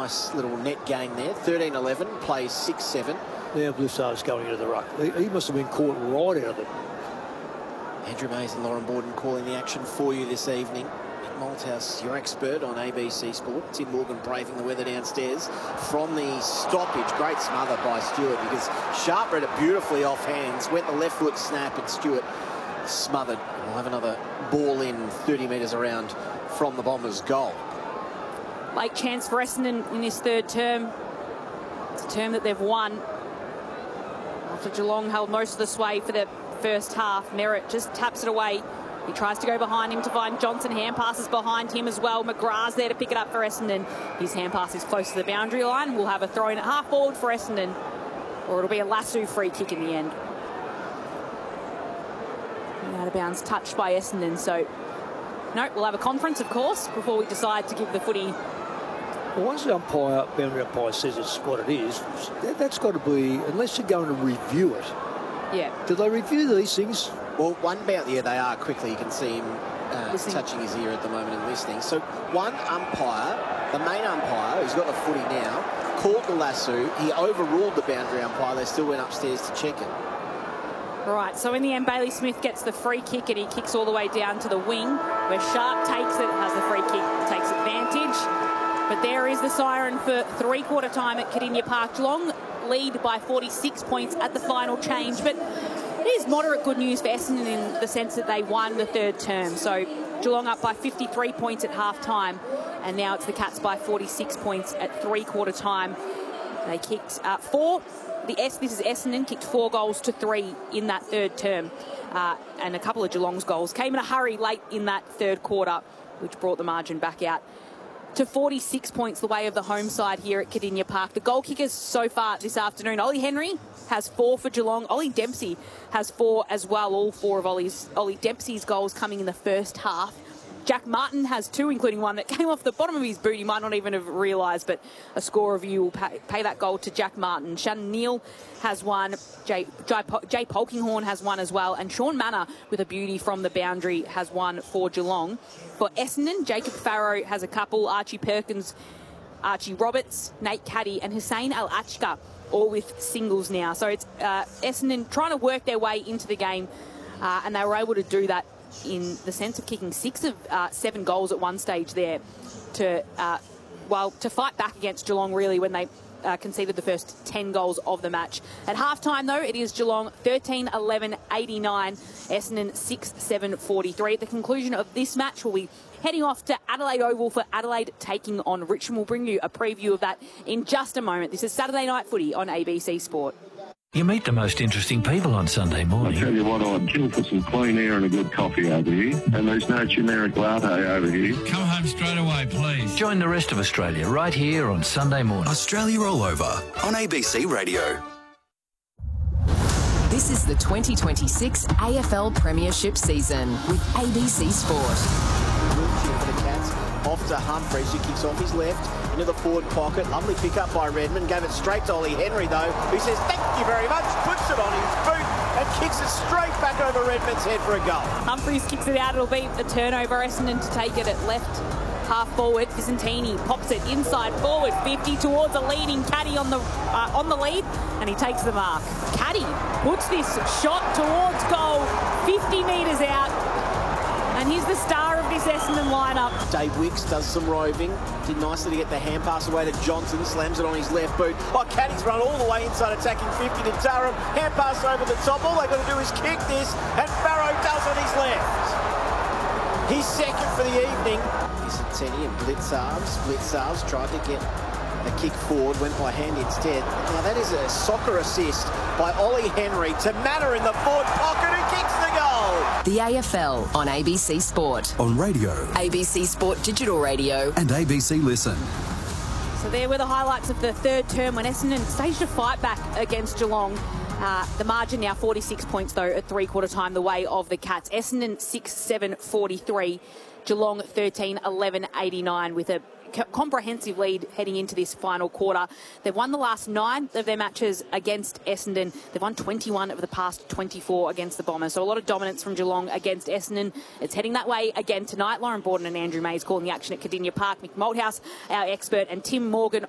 Nice little net gain there. 13-11, plays 6-7. Now Broussard's going into the ruck. He must have been caught right out of it. Andrew Mays and Lauren Borden calling the action for you this evening. Mick Malthouse, your expert on ABC Sport. Tim Morgan braving the weather downstairs from the stoppage. Great smother by Stewart because Sharp read it beautifully off hands. Went the left foot snap and Stewart smothered. We'll have another ball in 30 metres around from the Bombers' goal. Late chance for Essendon in this third term. It's a term that they've won. After Geelong held most of the sway for the first half, Merritt just taps it away. He tries to go behind him to find Johnson. Hand passes behind him as well. McGrath's there to pick it up for Essendon. His hand pass is close to the boundary line. We'll have a throw in at half forward for Essendon, or it'll be a lasso free kick in the end. Out of bounds, touched by Essendon. So, no, we'll have a conference, of course, before we decide to give the footy. Well, once the boundary umpire says it's what it is, that's got to be, unless you're going to review it. Yeah. Do they review these things? Well, one bout, yeah, they are quickly. You can see him touching his ear at the moment and listening. So one umpire, the main umpire, who's got the footy now, called the lasso. He overruled the boundary umpire. They still went upstairs to check it. Right, so in the end, Bailey Smith gets the free kick and he kicks all the way down to the wing, where Sharp takes it, has the free kick, takes advantage. But there is the siren for three-quarter time at Kardinia Park. Geelong lead by 46 points at the final change, but it is moderate good news for Essendon in the sense that they won the third term. So Geelong up by 53 points at half-time, and now it's the Cats by 46 points at three-quarter time. They kicked this is Essendon, kicked 4 goals to 3 in that third term, and a couple of Geelong's goals came in a hurry late in that third quarter, which brought the margin back out to 46 points, the way of the home side here at Kardinia Park. The goal kickers so far this afternoon: Ollie Henry has 4 for Geelong. Ollie Dempsey has 4 as well. All 4 of Ollie Dempsey's goals coming in the first half. Jack Martin has 2, including one that came off the bottom of his boot. He might not even have realised, but a score review will pay that goal to Jack Martin. Shannon Neal has 1. Jay Polkinghorne has 1 as well. And Sean Manor, with a beauty from the boundary, has 1 for Geelong. For Essendon, Jacob Farrow has a couple. Archie Perkins, Archie Roberts, Nate Caddy and Hussein Al-Achka, all with singles now. So it's Essendon trying to work their way into the game, and they were able to do that in the sense of kicking 6 of 7 goals at one stage there to fight back against Geelong, really, when they conceded the first 10 goals of the match. At halftime, though, it is Geelong 13-11-89, Essendon 6-7-43. At the conclusion of this match, we'll be heading off to Adelaide Oval for Adelaide taking on Richmond. We'll bring you a preview of that in just a moment. This is Saturday Night Footy on ABC Sport. You meet the most interesting people on Sunday morning. I tell you what, I'd kill for some clean air and a good coffee over here. And there's no generic latte over here. Come home straight away, please. Join the rest of Australia right here on Sunday morning. Australia All Over on ABC Radio. This is the 2026 AFL Premiership season with ABC Sport. For the Cats, off to Humphreys, who kicks off his left into the forward pocket. Lovely pick up by Redmond. Gave it straight to Ollie Henry, though, who says thank you very much, puts it on his boot and kicks it straight back over Redmond's head for a goal. Humphreys kicks it out. It'll be the turnover. Essendon to take it at left half forward. Vicentini pops it inside forward 50 towards a leading Caddy on the lead, and he takes the mark. Caddy puts this shot towards goal 50 metres out, and he's the star of this Essendon lineup. Dave Wicks does some roving. Did nicely to get the hand pass away to Johnson. Slams it on his left boot. Oh, Caddy's run all the way inside, attacking 50 to Durham. Hand pass over the top. All they got to do is kick this, and Farrow does on his left. He's second for the evening. Vicentini and Blitzarves tried to get a kick forward, went by hand instead. Now that is a soccer assist by Ollie Henry to Manor in the forward pocket, who kicks the goal. The AFL on ABC Sport. On radio. ABC Sport Digital Radio. And ABC Listen. So there were the highlights of the third term when Essendon staged a fight back against Geelong. The margin now 46 points, though, at three-quarter time, the way of the Cats. Essendon 6-7-43. Geelong 13-11-89 with a comprehensive lead heading into this final quarter. They've won the last 9 of their matches against Essendon. They've won 21 of the past 24 against the Bombers. So a lot of dominance from Geelong against Essendon. It's heading that way again tonight. Lauren Borden and Andrew Mays calling the action at Kardinia Park. Mick Malthouse, our expert, and Tim Morgan